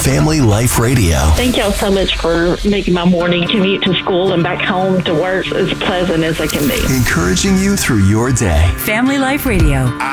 Family Life Radio. Thank y'all so much for making my morning commute to school and back home to work as pleasant as it can be. Encouraging you through your day. Family Life Radio.